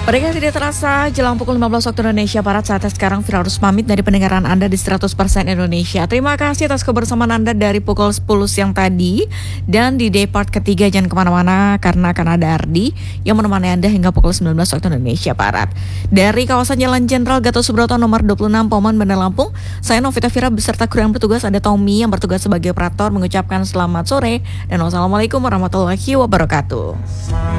Mereka tidak terasa jelang pukul 15 waktu Indonesia Barat. Saatnya sekarang Vira harus pamit dari pendengaran Anda di 100% Indonesia. Terima kasih atas kebersamaan Anda dari pukul 10 siang tadi. Dan di day part ketiga jangan kemana-mana karena akan ada Ardi yang menemani Anda hingga pukul 19 waktu Indonesia Barat. Dari kawasan Jalan Jenderal Gatot Subroto nomor 26 Pauman, Bandar Lampung, saya Novita Vira beserta kru yang bertugas, ada Tommy yang bertugas sebagai operator, mengucapkan selamat sore dan wassalamualaikum warahmatullahi wabarakatuh.